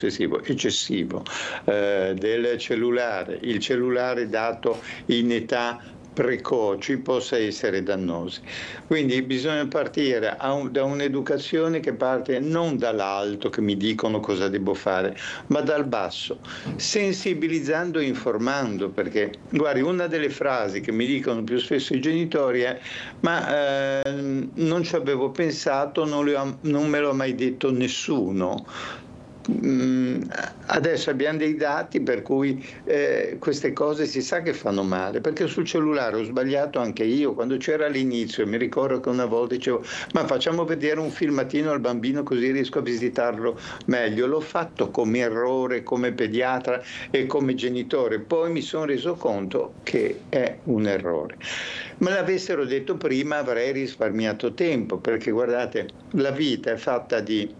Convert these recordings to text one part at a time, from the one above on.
eccessivo del cellulare, il cellulare dato in età precoci, possa essere dannosi. Quindi bisogna partire da un'educazione che parte non dall'alto, che mi dicono cosa devo fare, ma dal basso, sensibilizzando e informando, perché guardi, una delle frasi che mi dicono più spesso i genitori è: ma non ci avevo pensato, non me l'ha mai detto nessuno. Adesso abbiamo dei dati per cui queste cose si sa che fanno male, perché sul cellulare ho sbagliato anche io quando c'era all'inizio. Mi ricordo che una volta dicevo: ma facciamo vedere un filmatino al bambino così riesco a visitarlo meglio. L'ho fatto come errore, come pediatra e come genitore, poi mi sono reso conto che è un errore. Me l'avessero detto prima avrei risparmiato tempo, perché guardate, la vita è fatta di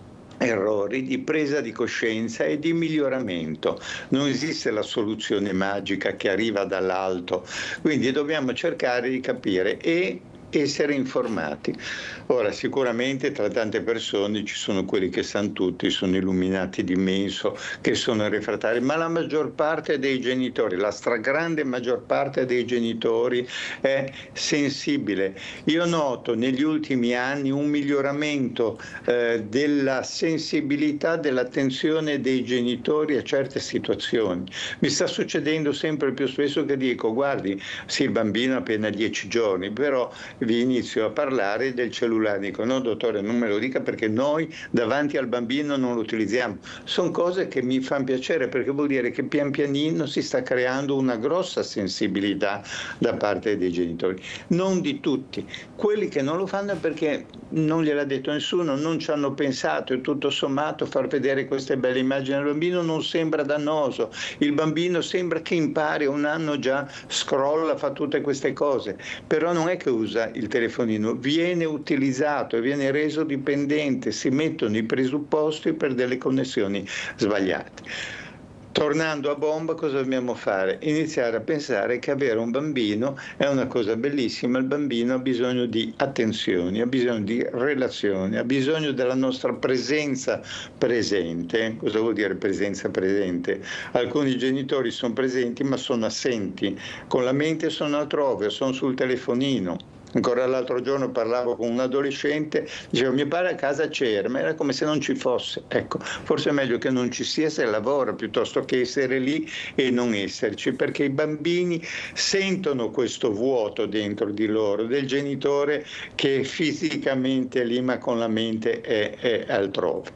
errori, di presa di coscienza e di miglioramento. Non esiste la soluzione magica che arriva dall'alto, quindi dobbiamo cercare di capire e essere informati. Ora, sicuramente tra tante persone ci sono quelli che sanno tutti, sono illuminati d'immenso, che sono refrattari, ma la maggior parte dei genitori, la stragrande maggior parte dei genitori è sensibile. Io noto negli ultimi anni un miglioramento della sensibilità, dell'attenzione dei genitori a certe situazioni. Mi sta succedendo sempre più spesso che dico: guardi, sì, il bambino ha appena 10 giorni, però vi inizio a parlare del cellulare. Dico: no dottore, non me lo dica, perché noi davanti al bambino non lo utilizziamo. Sono cose che mi fanno piacere, perché vuol dire che pian pianino si sta creando una grossa sensibilità da parte dei genitori. Non di tutti, quelli che non lo fanno è perché non gliel'ha detto nessuno, non ci hanno pensato, e tutto sommato far vedere queste belle immagini al bambino non sembra dannoso. Il bambino sembra che impari, a un anno già scrolla, fa tutte queste cose, però non è che usa il telefonino, viene utilizzato e viene reso dipendente, si mettono i presupposti per delle connessioni sbagliate. Tornando a bomba, cosa dobbiamo fare? Iniziare a pensare che avere un bambino è una cosa bellissima. Il bambino ha bisogno di attenzioni, ha bisogno di relazioni, ha bisogno della nostra presenza presente. Cosa vuol dire presenza presente? Alcuni genitori sono presenti ma sono assenti, con la mente sono altrove, sono sul telefonino. Ancora l'altro giorno parlavo con un adolescente, dicevo: mio padre a casa c'era, ma era come se non ci fosse. Ecco, forse è meglio che non ci sia se lavora, piuttosto che essere lì e non esserci, perché i bambini sentono questo vuoto dentro di loro, del genitore che fisicamente è lì ma con la mente è altrove.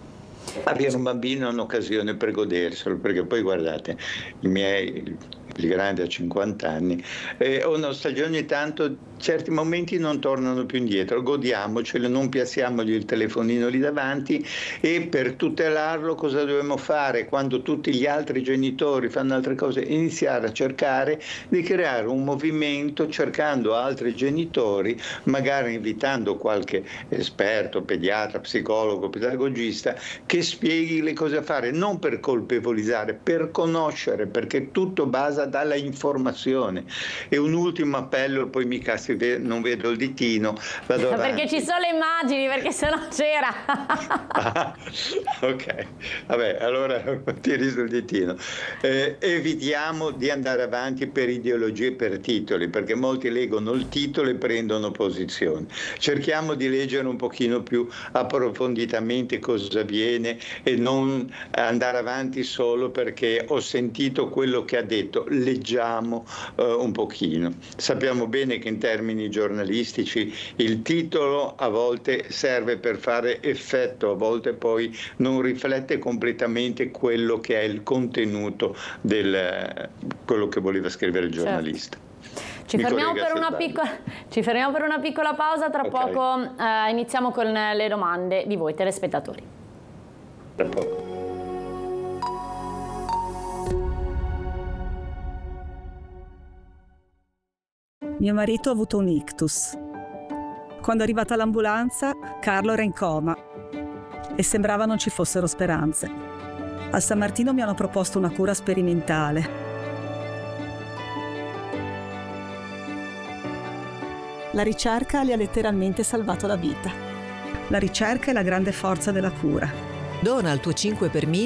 Avere un bambino è un'occasione per goderselo, perché poi guardate, il più grande ha 50 anni, ho nostalgia ogni tanto, certi momenti non tornano più indietro, godiamoceli, non piazziamogli il telefonino lì davanti. E per tutelarlo cosa dobbiamo fare quando tutti gli altri genitori fanno altre cose? Iniziare a cercare di creare un movimento, cercando altri genitori, magari invitando qualche esperto, pediatra, psicologo, pedagogista, che spieghi le cose da fare, non per colpevolizzare, per conoscere, perché tutto basa dalla informazione. E un ultimo appello, poi mica non vedo il ditino, vado avanti. Perché ci sono le immagini, perché sennò c'era. Ok, vabbè, allora tiri sul ditino. Evitiamo di andare avanti per ideologie e per titoli, perché molti leggono il titolo e prendono posizione. Cerchiamo di leggere un pochino più approfonditamente cosa avviene e non andare avanti solo perché ho sentito quello che ha detto. Leggiamo un pochino. Sappiamo bene che in termini giornalistici il titolo a volte serve per fare effetto, a volte poi non riflette completamente quello che è il contenuto del quello che voleva scrivere il giornalista. Ci fermiamo per una piccola pausa, tra poco iniziamo con le domande di voi telespettatori. Tra poco. Mio marito ha avuto un ictus. Quando è arrivata l'ambulanza, Carlo era in coma e sembrava non ci fossero speranze. Al San Martino mi hanno proposto una cura sperimentale. La ricerca gli ha letteralmente salvato la vita. La ricerca è la grande forza della cura. Dona il tuo 5 per 1000